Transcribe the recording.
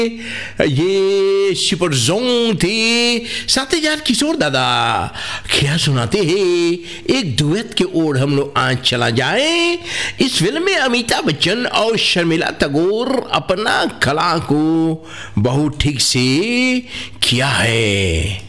ये super Jong थे। साथ ही किशोर दादा क्या सुनाते हैं। एक डुएट के ओर हम लोग आज चला जाए। इस फिल्म में अमिताभ बच्चन और शर्मिला टैगोर अपना कला को बहुत ठीक से किया है।